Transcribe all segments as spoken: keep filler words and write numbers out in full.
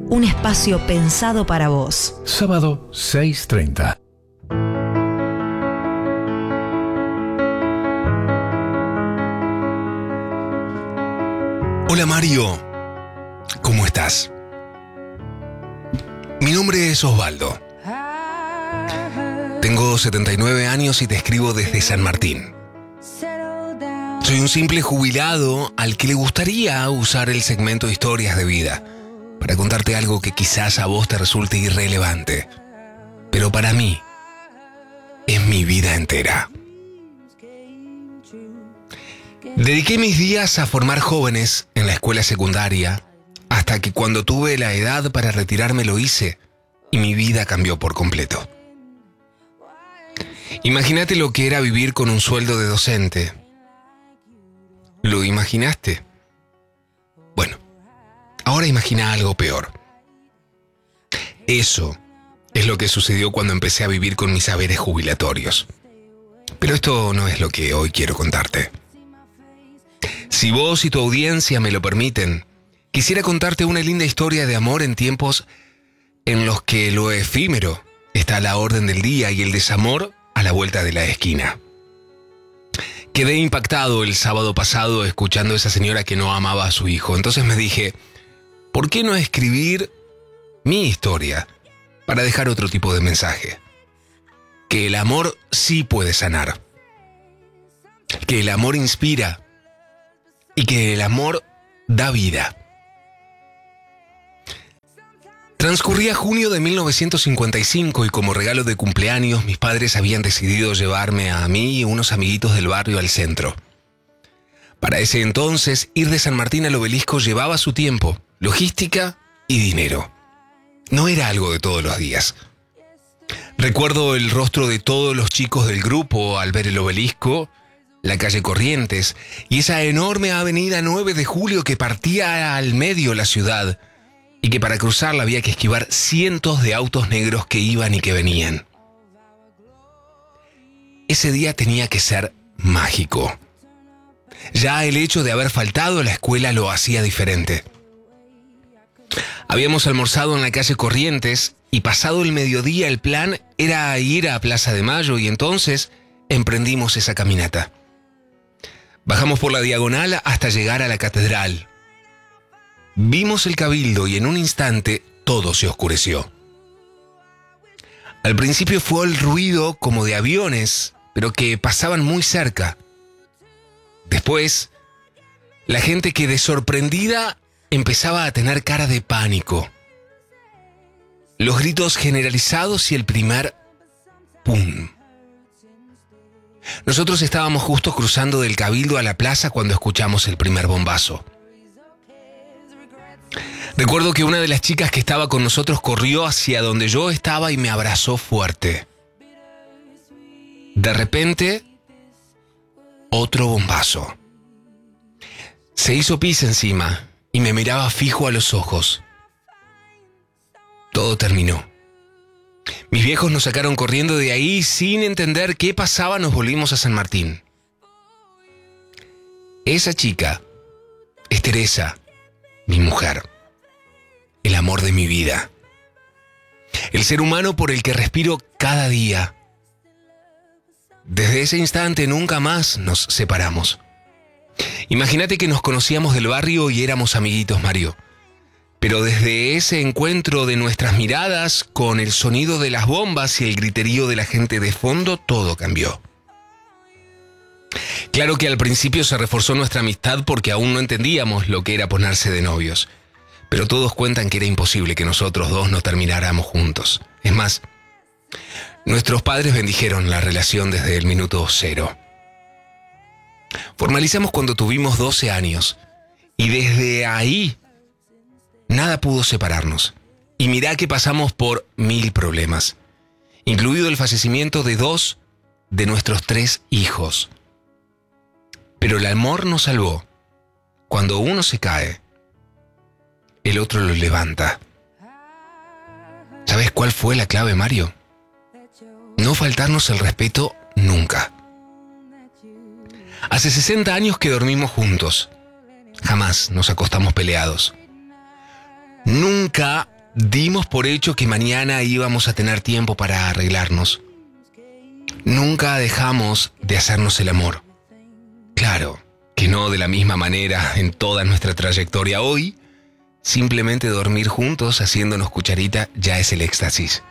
un espacio pensado para vos. Sábado seis treinta. Hola Mario, ¿cómo estás? Mi nombre es Osvaldo. Tengo setenta y nueve años y te escribo desde San Martín. Soy un simple jubilado al que le gustaría usar el segmento de historias de vida para contarte algo que quizás a vos te resulte irrelevante, pero para mí es mi vida entera. Dediqué mis días a formar jóvenes en la escuela secundaria hasta que cuando tuve la edad para retirarme lo hice y mi vida cambió por completo. Imagínate lo que era vivir con un sueldo de docente. ¿Lo imaginaste? Bueno, ahora imagina algo peor. Eso es lo que sucedió cuando empecé a vivir con mis haberes jubilatorios. Pero esto no es lo que hoy quiero contarte. Si vos y tu audiencia me lo permiten, quisiera contarte una linda historia de amor en tiempos en los que lo efímero está a la orden del día y el desamor a la vuelta de la esquina. Quedé impactado el sábado pasado escuchando a esa señora que no amaba a su hijo. Entonces me dije, ¿por qué no escribir mi historia para dejar otro tipo de mensaje? Que el amor sí puede sanar. Que el amor inspira. Y que el amor da vida. Transcurría junio de mil novecientos cincuenta y cinco y como regalo de cumpleaños mis padres habían decidido llevarme a mí y unos amiguitos del barrio al centro. Para ese entonces, ir de San Martín al Obelisco llevaba su tiempo, logística y dinero. No era algo de todos los días. Recuerdo el rostro de todos los chicos del grupo al ver el Obelisco, la calle Corrientes y esa enorme avenida nueve de julio que partía al medio la ciudad y que para cruzarla había que esquivar cientos de autos negros que iban y que venían. Ese día tenía que ser mágico. Ya el hecho de haber faltado a la escuela lo hacía diferente. Habíamos almorzado en la calle Corrientes y pasado el mediodía el plan era ir a Plaza de Mayo y entonces emprendimos esa caminata. Bajamos por la diagonal hasta llegar a la catedral. Vimos el cabildo y en un instante todo se oscureció. Al principio fue el ruido como de aviones, pero que pasaban muy cerca. Después, la gente que de sorprendida empezaba a tener cara de pánico. Los gritos generalizados y el primer ¡pum! Nosotros estábamos justo cruzando del cabildo a la plaza cuando escuchamos el primer bombazo. Recuerdo que una de las chicas que estaba con nosotros corrió hacia donde yo estaba y me abrazó fuerte. De repente, otro bombazo. Se hizo pis encima y me miraba fijo a los ojos. Todo terminó. Mis viejos nos sacaron corriendo de ahí sin entender qué pasaba, nos volvimos a San Martín. Esa chica es Teresa, mi mujer, el amor de mi vida, el ser humano por el que respiro cada día. Desde ese instante nunca más nos separamos. Imagínate que nos conocíamos del barrio y éramos amiguitos, Mario. Pero desde ese encuentro de nuestras miradas, con el sonido de las bombas y el griterío de la gente de fondo, todo cambió. Claro que al principio se reforzó nuestra amistad porque aún no entendíamos lo que era ponerse de novios. Pero todos cuentan que era imposible que nosotros dos no termináramos juntos. Es más, nuestros padres bendijeron la relación desde el minuto cero. Formalizamos cuando tuvimos doce años y desde ahí nada pudo separarnos. Y mirá que pasamos por mil problemas, incluido el fallecimiento de dos de nuestros tres hijos. Pero el amor nos salvó. Cuando uno se cae, el otro lo levanta. ¿Sabes cuál fue la clave, Mario? No faltarnos el respeto nunca. Hace sesenta años que dormimos juntos. Jamás nos acostamos peleados. Nunca dimos por hecho que mañana íbamos a tener tiempo para arreglarnos. Nunca dejamos de hacernos el amor. Claro que no de la misma manera en toda nuestra trayectoria. Hoy, simplemente dormir juntos haciéndonos cucharita ya es el éxtasis.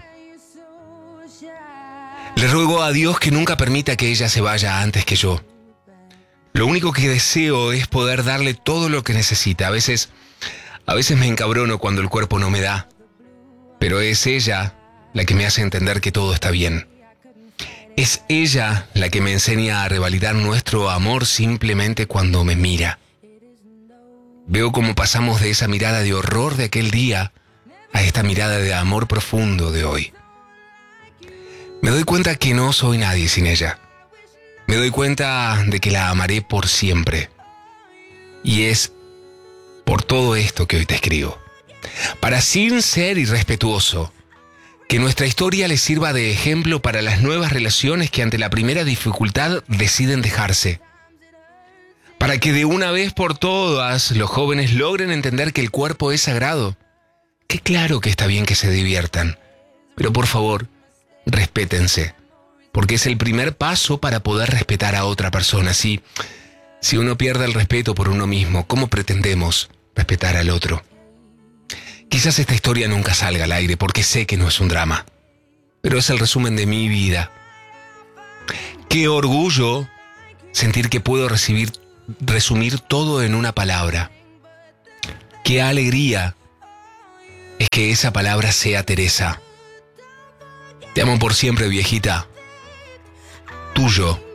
Le ruego a Dios que nunca permita que ella se vaya antes que yo. Lo único que deseo es poder darle todo lo que necesita. A veces, a veces me encabrono cuando el cuerpo no me da, pero es ella la que me hace entender que todo está bien. Es ella la que me enseña a revalidar nuestro amor simplemente cuando me mira. Veo cómo pasamos de esa mirada de horror de aquel día a esta mirada de amor profundo de hoy. Me doy cuenta que no soy nadie sin ella. Me doy cuenta de que la amaré por siempre. Y es por todo esto que hoy te escribo. Para, sin ser irrespetuoso, que nuestra historia les sirva de ejemplo para las nuevas relaciones que ante la primera dificultad deciden dejarse. Para que de una vez por todas los jóvenes logren entender que el cuerpo es sagrado. Que claro que está bien que se diviertan, pero por favor, respétense, porque es el primer paso para poder respetar a otra persona. Si, si uno pierde el respeto por uno mismo, ¿cómo pretendemos respetar al otro? Quizás esta historia nunca salga al aire porque sé que no es un drama, pero es el resumen de mi vida. Qué orgullo sentir que puedo recibir, resumir todo en una palabra. Qué alegría es que esa palabra sea Teresa. Te amo por siempre, viejita. Tuyo,